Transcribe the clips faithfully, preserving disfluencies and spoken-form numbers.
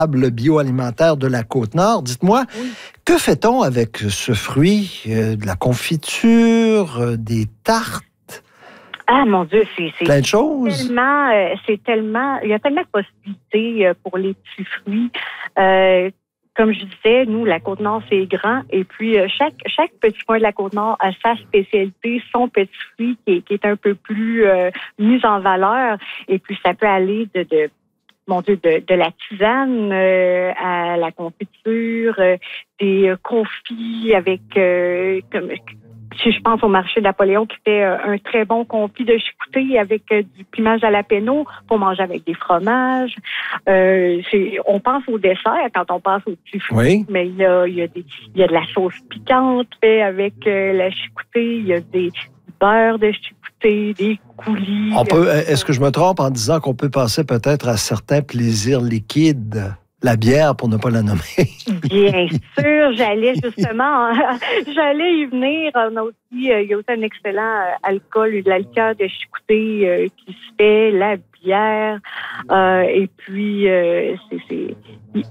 table bioalimentaire de la Côte-Nord. Dites-moi, oui. Que fait-on avec ce fruit? Euh, de la confiture, euh, des tartes? Ah, mon Dieu, c'est, c'est plein de choses. Tellement, euh, c'est tellement, il y a tellement de possibilités euh, pour les petits fruits. Euh, comme je disais, nous, la Côte-Nord, c'est grand. Et puis, euh, chaque chaque petit coin de la Côte-Nord a sa spécialité, son petit fruit qui est, qui est un peu plus euh, mis en valeur. Et puis, ça peut aller de, de mon Dieu, de, de la tisane euh, à la confiture, euh, des euh, confits avec... Euh, comme, si je pense au marché d'Apoléon qui fait euh, un très bon confit de chicouté avec euh, du piment jalapeno pour manger avec des fromages. Euh, c'est, on pense au dessert quand on pense aux petits fruits, oui. mais il y a, il y a des, il y a de la sauce piquante fait avec euh, la chicouté, il y a des du beurre de chicouté, des coulis. On peut, est-ce que je me trompe en disant qu'on peut passer peut-être à certains plaisirs liquides? La bière, pour ne pas la nommer. Bien sûr, j'allais justement, j'allais y venir. On a aussi, il y a aussi un excellent alcool, de la liqueur de chicouté euh, qui se fait, la bière, euh, et puis euh, c'est, c'est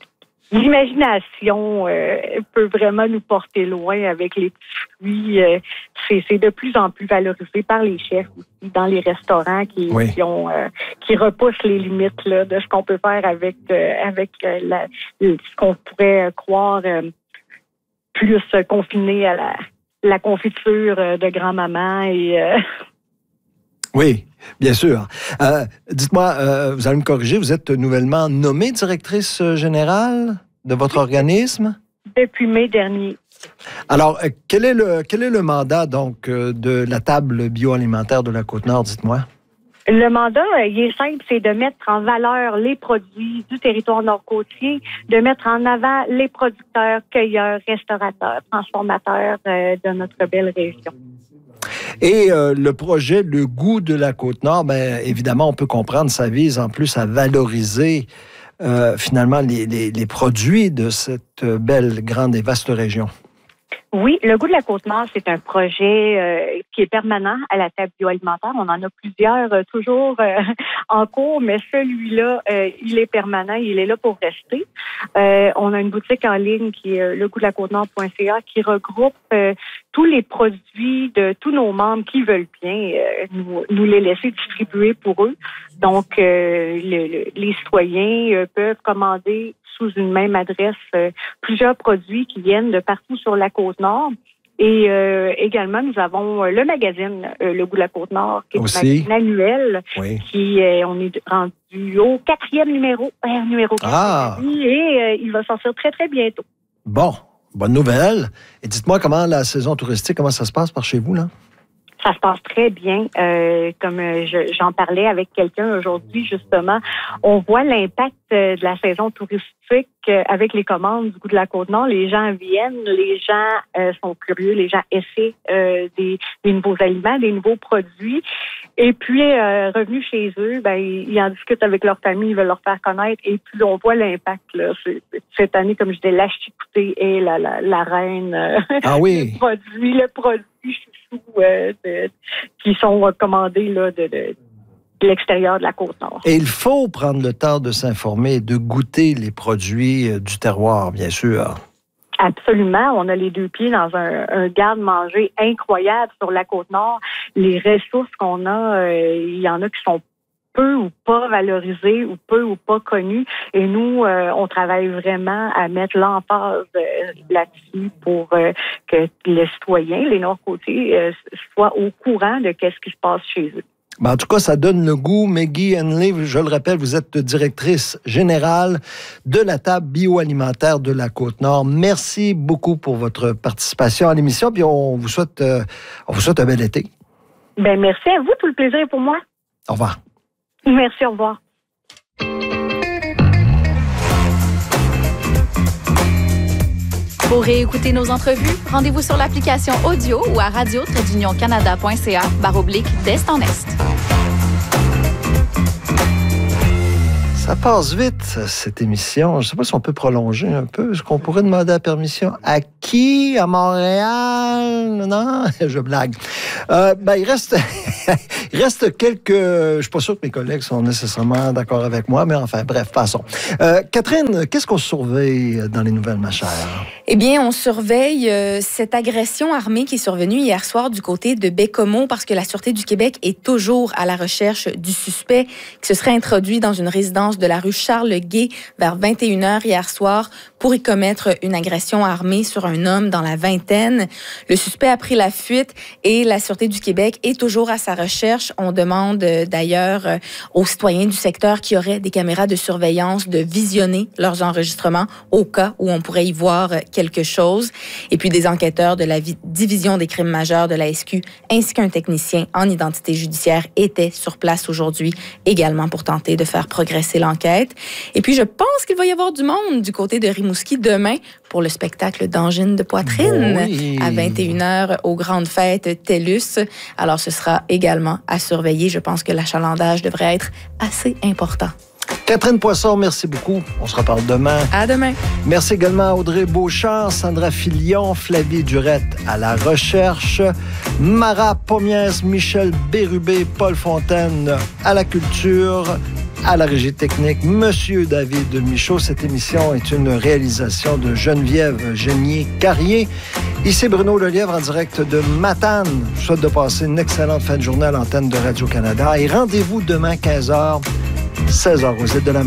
l'imagination euh, peut vraiment nous porter loin avec les petits fruits. Euh, c'est, c'est de plus en plus valorisé par les chefs aussi dans les restaurants qui, oui. qui ont euh, qui repoussent les limites là, de ce qu'on peut faire avec euh, avec euh, la, ce qu'on pourrait croire euh, plus euh, confiné à la, la confiture euh, de grand-maman et euh... Oui, bien sûr. Euh, dites-moi, euh, vous allez me corriger, vous êtes nouvellement nommée directrice générale de votre organisme? Depuis mai dernier. Alors, quel est le, quel est le mandat donc de la table bioalimentaire de la Côte-Nord, dites-moi? Le mandat, il est simple, c'est de mettre en valeur les produits du territoire nord-côtier, de mettre en avant les producteurs, cueilleurs, restaurateurs, transformateurs euh, de notre belle région. Et euh, le projet Le Goût de la Côte-Nord, bien évidemment, on peut comprendre, ça vise en plus à valoriser euh, finalement les, les, les produits de cette belle, grande et vaste région. Oui, le Goût de la Côte-Nord, c'est un projet euh, qui est permanent à la table bioalimentaire. On en a plusieurs euh, toujours euh, en cours, mais celui-là, euh, il est permanent, il est là pour rester. Euh, on a une boutique en ligne qui est euh, le goût de la côte nord point c a qui regroupe euh, tous les produits de tous nos membres qui veulent bien euh, nous, nous les laisser distribuer pour eux. Donc, euh, le, le, les citoyens euh, peuvent commander sous une même adresse euh, plusieurs produits qui viennent de partout sur la Côte-Nord. Et euh, également, nous avons euh, le magazine euh, Le Goût de la Côte-Nord, qui est aussi un magazine annuel, oui. qui euh, on est rendu au quatrième numéro, euh, numéro quatre, ah. et euh, il va sortir très, très bientôt. Bon, bonne nouvelle. Et dites-moi comment la saison touristique, comment ça se passe par chez vous, là? Ça se passe très bien. Euh, comme je, j'en parlais avec quelqu'un aujourd'hui, justement, on voit l'impact de la saison touristique avec les commandes du Goût de la Côte-Nord. Les gens viennent, les gens euh, sont curieux, les gens essaient euh, des, des nouveaux aliments, des nouveaux produits. Et puis, euh, revenus chez eux, ben ils, ils en discutent avec leur famille, ils veulent leur faire connaître. Et puis, on voit l'impact. Là. C'est, cette année, comme je disais, la chicouté est la, la, la reine. Euh, ah oui. Le produit, le produit chouchou euh, de, qui sont commandés là, de, de, de l'extérieur de la Côte-Nord. Et il faut prendre le temps de s'informer et de goûter les produits du terroir, bien sûr. Absolument. On a les deux pieds dans un, un garde-manger incroyable sur la Côte-Nord. Les ressources qu'on a, euh, il y en a qui sont peu ou pas valorisées ou peu ou pas connues. Et nous, euh, on travaille vraiment à mettre l'emphase euh, là-dessus pour euh, que les citoyens, les Nord-Côtiers, euh, soient au courant de ce qui se passe chez eux. Ben, en tout cas, ça donne le goût. Maggie Henley, je le rappelle, vous êtes directrice générale de la table bioalimentaire de la Côte-Nord. Merci beaucoup pour votre participation à l'émission. Puis on vous souhaite, euh, on vous souhaite un bel été. Ben merci à vous. Tout le plaisir est pour moi. Au revoir. Merci, au revoir. Pour réécouter nos entrevues, rendez-vous sur l'application audio ou à radio tiret union canada point c a barre oblique d'Est en Est. Ça passe vite. cette émission. Je ne sais pas si on peut prolonger un peu. Est-ce qu'on pourrait demander la permission à qui? À Montréal? Non, je blague. Euh, ben, il reste, il reste quelques... Je ne suis pas sûr que mes collègues sont nécessairement d'accord avec moi, mais enfin, bref, passons. Euh, Catherine, qu'est-ce qu'on surveille dans les nouvelles, ma chère? Eh bien, on surveille euh, cette agression armée qui est survenue hier soir du côté de Baie-Comeau parce que la Sûreté du Québec est toujours à la recherche du suspect qui se serait introduit dans une résidence de la rue Charles-Guay vers vingt et une heures hier soir pour y commettre une agression armée sur un homme dans la vingtaine. Le suspect a pris la fuite et la Sûreté du Québec est toujours à sa recherche. On demande euh, d'ailleurs euh, aux citoyens du secteur qui auraient des caméras de surveillance de visionner leurs enregistrements au cas où on pourrait y voir euh, quelque chose. Et puis des enquêteurs de la vi- division des crimes majeurs de la S Q ainsi qu'un technicien en identité judiciaire étaient sur place aujourd'hui également pour tenter de faire progresser l'enquête. Et puis je pense qu'il va y avoir du monde du côté de Rimouski demain pour le spectacle d'angine de poitrine oui. à vingt et une heures aux grandes fêtes TELUS. Alors ce sera également à surveiller. Je pense que l'achalandage devrait être assez important. Catherine Poisson, merci beaucoup. On se reparle demain. À demain. Merci également à Audrey Beauchamp, Sandra Filion, Flavie Durette à la recherche, Mara Pommiès, Michel Bérubé, Paul Fontaine à la culture, à la régie technique, Monsieur David Michaud. Cette émission est une réalisation de Geneviève Génier-Carrier. Ici Bruno Lelièvre en direct de Matane. Je vous souhaite de passer une excellente fin de journée à l'antenne de Radio-Canada et rendez-vous demain quinze heures, seize heures aux îles de la Mer.